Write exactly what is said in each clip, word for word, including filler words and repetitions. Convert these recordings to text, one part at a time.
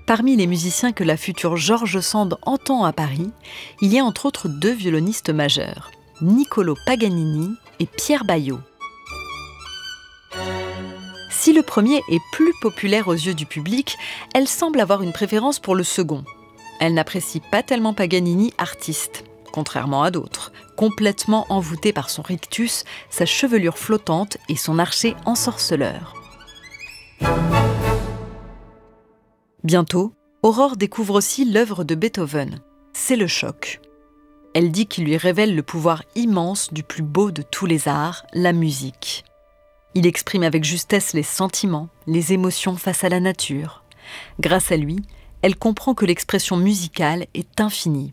Parmi les musiciens que la future George Sand entend à Paris, il y a entre autres deux violonistes majeurs, Niccolò Paganini et Pierre Baillot. Si le premier est plus populaire aux yeux du public, elle semble avoir une préférence pour le second. Elle n'apprécie pas tellement Paganini artiste, contrairement à d'autres, complètement envoûté par son rictus, sa chevelure flottante et son archet ensorceleur. Bientôt, Aurore découvre aussi l'œuvre de Beethoven. C'est le choc. Elle dit qu'il lui révèle le pouvoir immense du plus beau de tous les arts, la musique. Il exprime avec justesse les sentiments, les émotions face à la nature. Grâce à lui, elle comprend que l'expression musicale est infinie.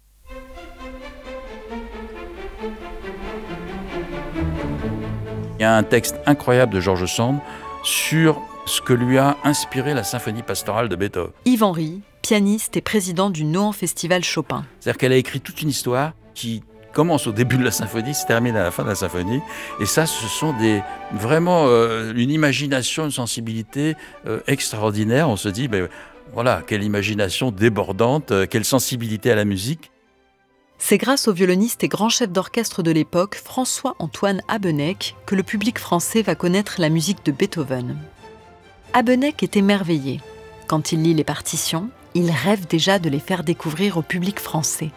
Il y a un texte incroyable de George Sand sur ce que lui a inspiré la symphonie pastorale de Beethoven. Yves Henry, pianiste et président du Nohant Festival Chopin. C'est-à-dire qu'elle a écrit toute une histoire qui commence au début de la symphonie, se termine à la fin de la symphonie. Et ça, ce sont des, vraiment euh, une imagination, une sensibilité euh, extraordinaire. On se dit, ben, voilà, quelle imagination débordante, euh, quelle sensibilité à la musique. C'est grâce au violoniste et grand chef d'orchestre de l'époque, François-Antoine Habeneck, que le public français va connaître la musique de Beethoven. Habeneck est émerveillé. Quand il lit les partitions, il rêve déjà de les faire découvrir au public français.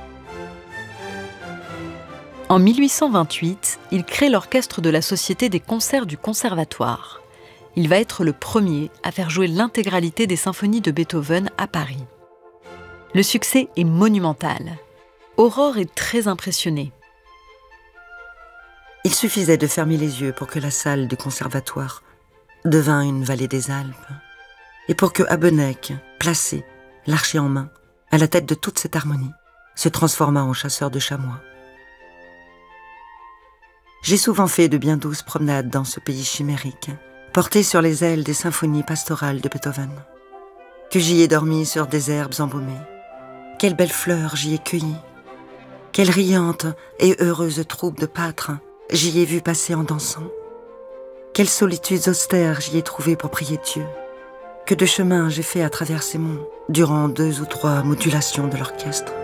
En mille huit cent vingt-huit, il crée l'orchestre de la Société des concerts du Conservatoire. Il va être le premier à faire jouer l'intégralité des symphonies de Beethoven à Paris. Le succès est monumental. Aurore est très impressionnée. Il suffisait de fermer les yeux pour que la salle du conservatoire devint une vallée des Alpes, et pour que Habeneck, placé, l'archet en main, à la tête de toute cette harmonie, se transformât en chasseur de chamois. J'ai souvent fait de bien douces promenades dans ce pays chimérique, porté sur les ailes des symphonies pastorales de Beethoven, que j'y ai dormi sur des herbes embaumées. Quelles belles fleurs j'y ai cueillies, quelles riantes et heureuses troupes de pâtres j'y ai vu passer en dansant. Quelles solitudes austères j'y ai trouvées pour prier Dieu. Que de chemins j'ai fait à travers ces monts durant deux ou trois modulations de l'orchestre.